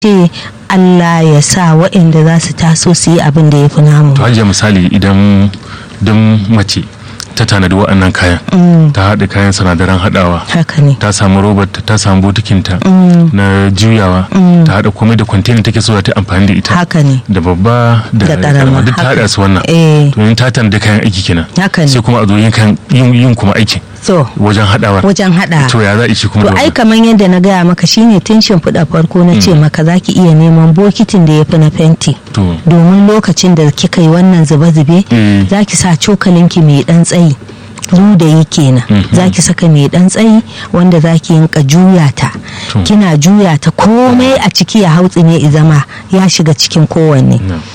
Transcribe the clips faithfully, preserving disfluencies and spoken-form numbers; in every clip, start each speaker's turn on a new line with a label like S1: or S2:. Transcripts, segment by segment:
S1: ce Allah ya sa waɗanda za su taso su yi abin da ya fi namu.
S2: To hajiya misali idan don mace ta tanadi waɗannan kayan mm. ta haɗa kayan sinadaran haɗawa
S1: haka ne,
S2: ta samu robar ta samu botikinta mm. na juyawa mm. ta haɗa komai da kwantenin take so ta amfani da ita
S1: haka ne,
S2: da babba da ƙarama duk ta haɗa su wannan
S1: eh.
S2: to in ta tanadi kayan aiki kenan
S1: haka ne,
S2: sai kuma a zo yin yin kuma aikin
S1: so
S2: wajen haɗawa
S1: wajen haɗa
S2: to ya za a ci kuma
S1: to ai kamar yadda na gaya maka shine tun shimfiɗa farko na ce maka zaki iya neman bokitin da ya fi na fenti domin lokacin da kika yi wannan zube-zube zaki sa cokalinki mai ɗan tsayi ludayi kenan zaki saka mai ɗan tsayi wanda zaki yinka juya ta kina juya ta komai a ciki ya hautsi ne izama ya shiga cikin kowanne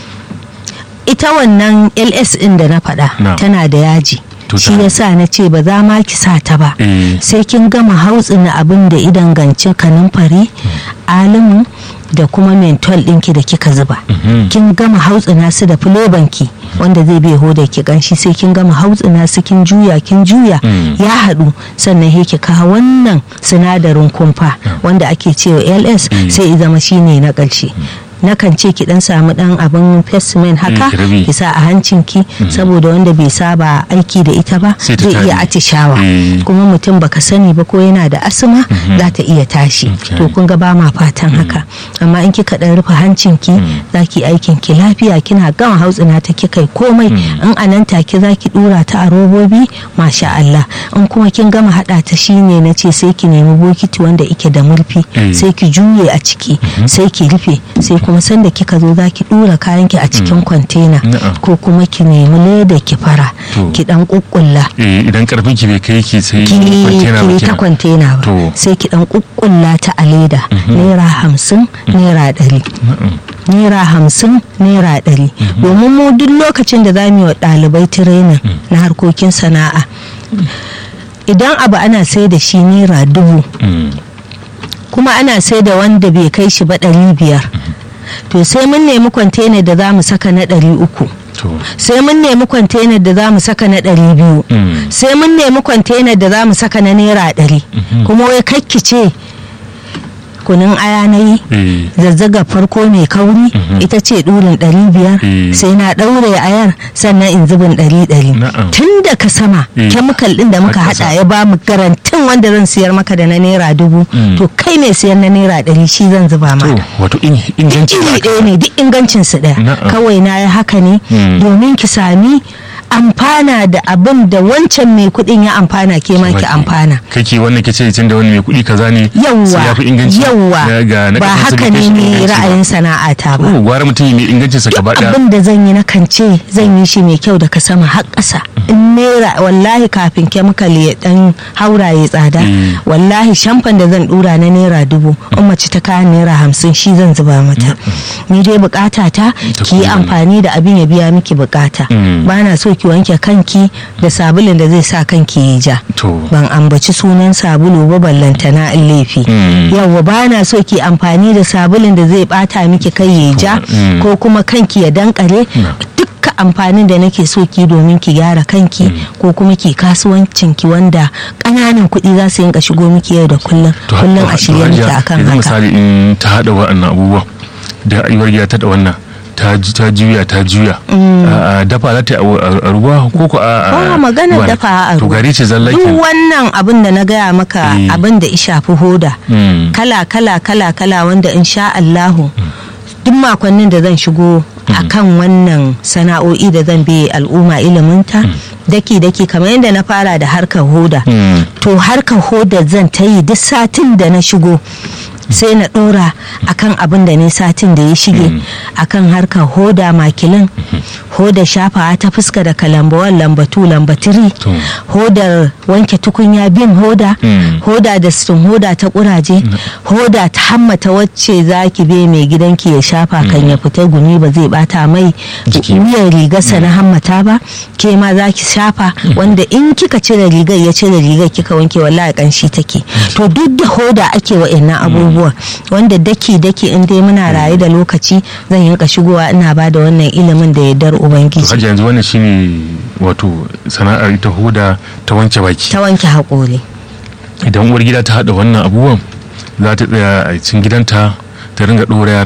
S1: ita wannan L S ɗin da na faɗa tana da yaji shi yasa na ce ba za ma ki sa ta ba sai kin gama hautsina abin da idan ganci kanumfari alimin da kuma mentol ɗinki da kika zuba kin gama hautsina su da fulobanki wanda zai bai hoda ki ganshi sai kin gama hautsina su kin juya kin juya ya haɗu sannan he ki kawo wannan sinadarin kumfa wanda ake cewa L S sai ya zama shine na ƙarshe. Nakan ce ki dan samu dan abin facement haka ki sa a hancinki saboda wanda bai saba aiki da ita ba zai iya atishawa kuma mutum baka sani ba ko yana da asma za ta iya tashi to kun ga ba ma fatan haka amma in kika dan rufe hancinki zaki aikin ki lafiya kina gama hautsina ta kika komai in anan take zaki dura ta a robobi masha Allah in kuma kin gama hada ta shine nace sai ki nemi bokiti wanda yake da murfi sai ki juye a ciki sai ki rufe sai kuma sanda kika zo za ki dura kayanki a cikin kwantena ko kuma ki nemi leda ki fara ki dan kukkulla
S2: idan karfin ki bai kai ki sai kwantena ba
S1: ta kwantena ba sai ki dan kukkulla ta a leda naira hamsin naira ɗari naira hamsin naira ɗari domin mu duk lokacin da za mu yi wa ɗalibai training na harkokin sana'a idan abu ana sai da shi naira dubu kuma ana sai da wanda bai kai shi ba ɗari biyar to sai mun nemi kwantena da za mu saka na ɗari uku sai mun nemi kwantena da za mu saka na ɗari biyu sai mun nemi kwantena da za mu saka na naira ɗari kuma wai kakkice kunun aya na yi zazzaga farko mai kauri ita ce ɗurin ɗari biyar sai na ɗaure ayar sannan in zubin ɗari ɗari tun da ka sama kemikal ɗin da muka haɗa ya ba mu garantin wanda zan siyar maka da na naira dubu to kai mai siyan na naira ɗari shi zan zuba ma
S2: wato ingancin
S1: ɗaya ne duk ingancin su ɗaya kawai na yi haka ne domin ki sami amfana da abin da wancan mai kudin ya amfana ke ma ki amfana
S2: kake wannan ke ce tun da wani mai kudi kaza ne
S1: yawa yawa ba haka ne ne ra'ayin sana'ata ba
S2: gwara mutum mai ingancin sa gaba daya
S1: abin da zan yi na kance zan yi shi mai kyau daga sama har ƙasa in naira wallahi kafin chemical ya dan haura ya tsada wallahi shamfan da zan dura na naira dubu in mace ta kayan naira hamsin shi zan zuba mata ni dai bukata ta ki yi amfani da abin ya biya miki bukata bana so ki wanke kanki da sabulin da zai sa kanki ya ja ban ambaci sunan sabulu ba ballantana in laifi yawa ba na so ki amfani da sabulin da zai bata miki kai ya ja ko kuma kanki ya dankare dukkan amfanin da nake so ki domin ki gyara kanki ko kuma ki kasuwancin ki wanda kananan kuɗi za su yinka shigo miki yau da kullum kullum a shirye miki akan haka
S2: misali in ta hada wa'annan abubuwa da ayyuwar gida ta da wannan ta juya ta juya a dafa za ta a ruwa ko ko a
S1: magana dafa a ruwa
S2: to gari ce zallaki
S1: duk wannan abin da na gaya maka abin da ya shafi hoda kala kala kala kala wanda insha Allahu duk makonnin da zan shigo akan wannan sana'o'i da zan bi al'umma iliminta daki daki kamar yadda na fara da harkar hoda to harkar hoda zan ta yi duk satin da na shigo sai na dora akan abin da ne satin da ya shige akan harkar hoda makilin hoda shafawa ta fuska da kalambawan lambatu lambatiri hodar wanke tukunya bin hoda hoda da sun hoda ta kuraje hoda ta hammata wacce zaki be mai gidanki ya shafa kan ya fita gumi ba zai bata mai wuyan rigarsa na hammata ba ke ma zaki shafa wanda in kika cire rigar ya cire rigar kika wanke wallahi kanshi take to duk da hoda ake wa'annan abubuwa wanda daki daki in dai muna raye da lokaci zan yi ka shigowa ina ba da wannan ilimin da yardar ubangiji
S2: to hajji yanzu wannan shine wato sana'ar ita hoda ta wanke baki
S1: ta wanke haƙori
S2: idan uwar gida ta hada wannan abubuwan za ta tsaya a cikin gidanta ta ringa ɗora